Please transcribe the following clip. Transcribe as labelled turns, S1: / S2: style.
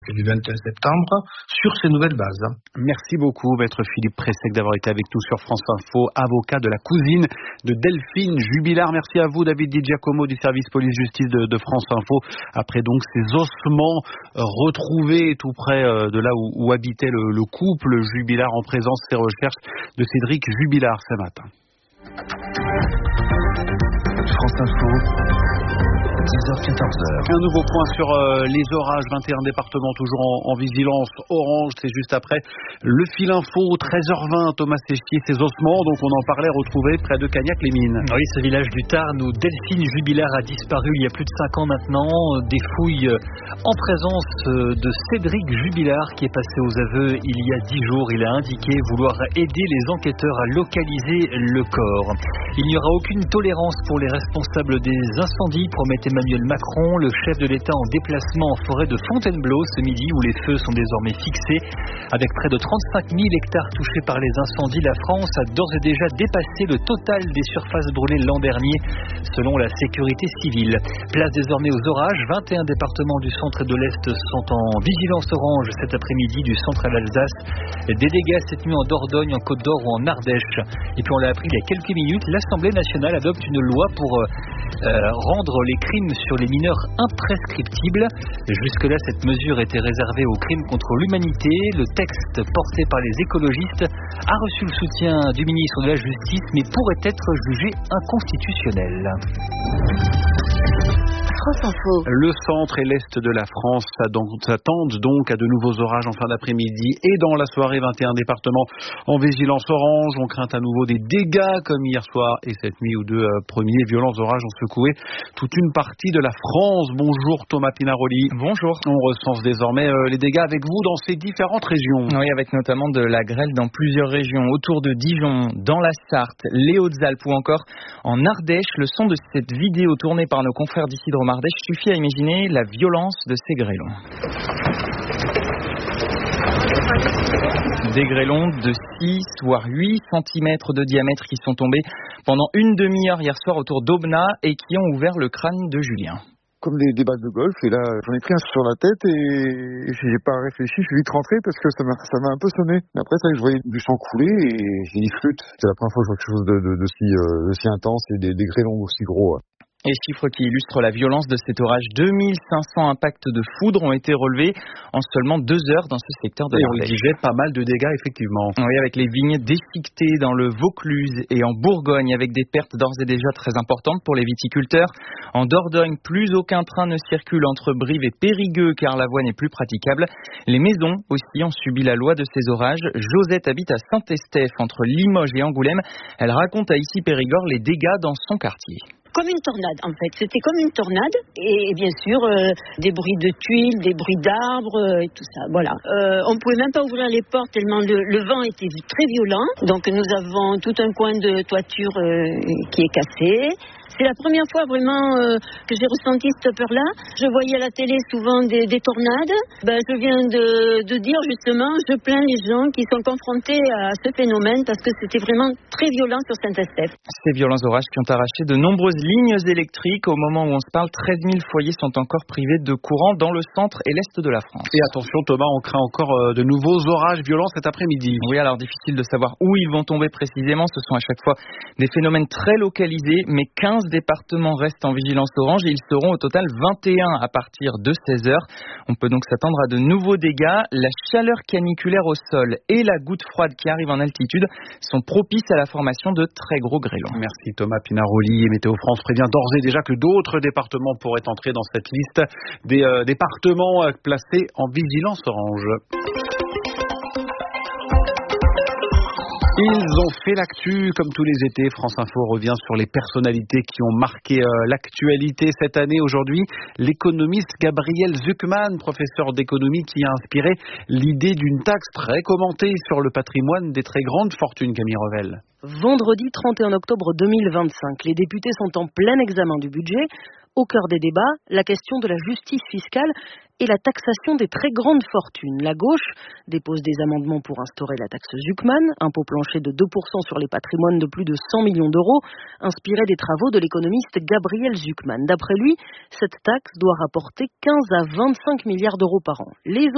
S1: du 21 septembre sur ces nouvelles bases.
S2: Merci beaucoup, maître Philippe Pressec, d'avoir été avec nous sur France Info, avocat de la cousine de Delphine Jubilard. Merci à vous, David Di Giacomo du service police-justice de France Info. Après donc ces ossements retrouvés tout près de là où habitait le couple Jubilard, en présence des recherches de Cédric Jubilard ce matin.
S3: France Info. 10h-14h.
S2: Un nouveau point sur les orages, 21 départements toujours en vigilance orange, c'est juste après le fil info, 13h20, Thomas Séchier, ses ossements, donc on en parlait, retrouvés près de Cagnac-les-Mines.
S4: Oui, ce village du Tarn où Delphine Jubilard a disparu il y a plus de 5 ans maintenant, des fouilles en présence de Cédric Jubilard qui est passé aux aveux il y a 10 jours. Il a indiqué vouloir aider les enquêteurs à localiser le corps. Il n'y aura aucune tolérance pour les responsables des incendies, promet Emmanuel Macron, le chef de l'État en déplacement en forêt de Fontainebleau ce midi où les feux sont désormais fixés. Avec près de 35 000 hectares touchés par les incendies, la France a d'ores et déjà dépassé le total des surfaces brûlées l'an dernier, selon la sécurité civile. Place désormais aux orages, 21 départements du centre et de l'Est sont en vigilance orange cet après-midi, du centre à l'Alsace. Des dégâts cette nuit en Dordogne, en Côte d'Or ou en Ardèche. Et puis on l'a appris il y a quelques minutes, l'Assemblée nationale adopte une loi pour rendre les crimes sur les mineurs imprescriptibles. Jusque-là, cette mesure était réservée aux crimes contre l'humanité. Le texte porté par les écologistes a reçu le soutien du ministre de la Justice, mais pourrait être jugé inconstitutionnel.
S5: France Info.
S2: Le centre et l'est de la France s'attendent donc à de nouveaux orages en fin d'après-midi et dans la soirée, 21 départements en vigilance orange. On craint à nouveau des dégâts comme hier soir et cette nuit où deux premiers violents orages ont secoué toute une partie de la France. Bonjour Thomas Pinaroli.
S6: Bonjour.
S2: On recense désormais les dégâts avec vous dans ces différentes régions.
S6: Oui, avec notamment de la grêle dans plusieurs régions, autour de Dijon, dans la Sarthe, les Hautes-Alpes ou encore en Ardèche. Le son de cette vidéo tournée par nos confrères d'ici de Ardèche suffit à imaginer la violence de ces grêlons. Des grêlons de 6 voire 8 cm de diamètre qui sont tombés pendant une demi-heure hier soir autour d'Aubenas et qui ont ouvert le crâne de Julien.
S7: Comme des balles de golf, et là j'en ai pris un sur la tête et j'ai pas réfléchi, je suis vite rentré parce que ça m'a un peu sonné. Mais après, c'est vrai que je voyais du sang couler et j'ai dit flûte. C'est la première fois que je vois quelque chose d'aussi intense et des grêlons aussi gros.
S6: Et chiffres qui illustrent la violence de cet orage, 2500 impacts de foudre ont été relevés en seulement 2 heures dans ce secteur de l'Ardèche.
S2: On disait pas mal de dégâts, effectivement.
S6: Oui, avec les vignes déchiquetées dans le Vaucluse et en Bourgogne, avec des pertes d'ores et déjà très importantes pour les viticulteurs. En Dordogne, plus aucun train ne circule entre Brive et Périgueux car la voie n'est plus praticable. Les maisons aussi ont subi la loi de ces orages. Josette habite à Saint-Estèphe, entre Limoges et Angoulême. Elle raconte à Issy Périgord les dégâts dans son quartier.
S5: Comme une tornade, en fait. C'était comme une tornade. Et bien sûr, des bruits de tuiles, des bruits d'arbres et tout ça. Voilà. On pouvait même pas ouvrir les portes tellement le vent était très violent. Donc nous avons tout un coin de toiture qui est cassé. C'est la première fois vraiment que j'ai ressenti cette peur-là. Je voyais à la télé souvent des tornades. Je viens de dire justement, je plains les gens qui sont confrontés à ce phénomène parce que c'était vraiment très violent sur Saint-Estèphe.
S6: Ces violents orages qui ont arraché de nombreuses lignes électriques. Au moment où on se parle, 13 000 foyers sont encore privés de courant dans le centre et l'est de la France.
S2: Et attention Thomas, on craint encore de nouveaux orages violents cet après-midi.
S6: Oui, alors difficile de savoir où ils vont tomber précisément. Ce sont à chaque fois des phénomènes très localisés, mais 15 départements restent en vigilance orange et ils seront au total 21 à partir de 16h. On peut donc s'attendre à de nouveaux dégâts. La chaleur caniculaire au sol et la goutte froide qui arrive en altitude sont propices à la formation de très gros grêlons.
S2: Merci Thomas Pinaroli. Et Météo France prévient d'ores et déjà que d'autres départements pourraient entrer dans cette liste des départements placés en vigilance orange. Ils ont fait l'actu comme tous les étés. France Info revient sur les personnalités qui ont marqué l'actualité cette année. Aujourd'hui, l'économiste Gabriel Zucman, professeur d'économie, qui a inspiré l'idée d'une taxe très commentée sur le patrimoine des très grandes fortunes. Camille Revel.
S8: Vendredi 31 octobre 2025, les députés sont en plein examen du budget. Au cœur des débats, la question de la justice fiscale et la taxation des très grandes fortunes. La gauche dépose des amendements pour instaurer la taxe Zucman, impôt plancher de 2% sur les patrimoines de plus de 100 millions d'euros, inspiré des travaux de l'économiste Gabriel Zucman. D'après lui, cette taxe doit rapporter 15 à 25 milliards d'euros par an. Les